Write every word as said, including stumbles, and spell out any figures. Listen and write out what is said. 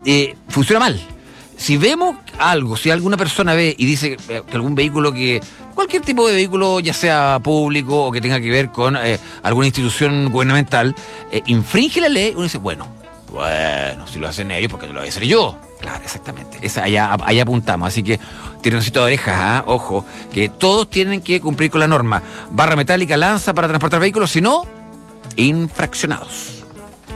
eh, funciona mal. Si vemos algo, si alguna persona ve y dice que algún vehículo que, cualquier tipo de vehículo, ya sea público o que tenga que ver con eh, alguna institución gubernamental, eh, infringe la ley, uno dice, bueno, bueno, si lo hacen ellos, ¿por qué no lo voy a hacer yo? Claro, exactamente. Esa, allá, allá apuntamos. Así que, tironcito de orejas, ¿eh? Ojo, que todos tienen que cumplir con la norma. Barra metálica, lanza para transportar vehículos, si no, infraccionados.